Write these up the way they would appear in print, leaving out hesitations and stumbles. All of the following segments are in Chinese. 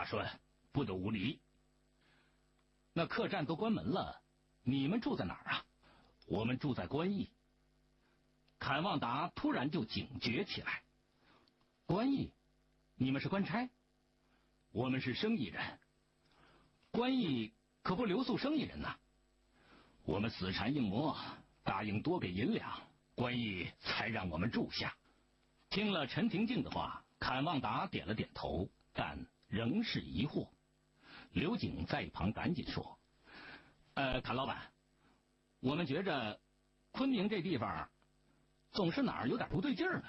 大顺，不得无礼。那客栈都关门了，你们住在哪儿啊？我们住在关驿。坎旺达突然就警觉起来。关驿？你们是官差？我们是生意人。关驿可不留宿生意人呐。我们死缠硬磨，答应多给银两，关驿才让我们住下。听了陈廷敬的话，坎旺达点了点头，但仍是疑惑。刘景在一旁赶紧说：坎老板，我们觉着昆明这地方总是哪儿有点不对劲儿呢。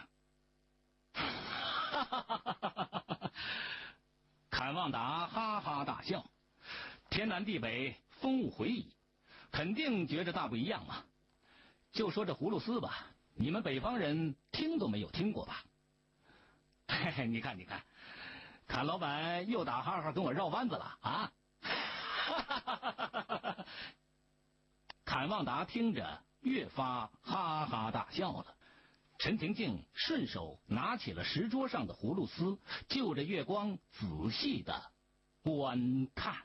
坎旺达哈哈大笑，天南地北，风物回矣，肯定觉着大不一样嘛。就说这葫芦丝吧，你们北方人听都没有听过吧？嘿嘿，你看，坎老板又打哈哈跟我绕弯子了啊！坎旺达听着越发哈哈大笑了。陈廷敬顺手拿起了石桌上的葫芦丝，就着月光仔细的观看。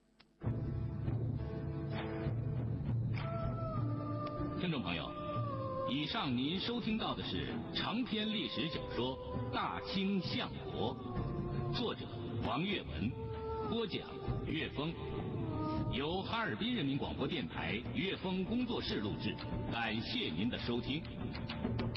听众朋友，以上您收听到的是长篇历史小说《大清相国》，作者王岳文，播讲岳峰，由哈尔滨人民广播电台岳峰工作室录制，感谢您的收听。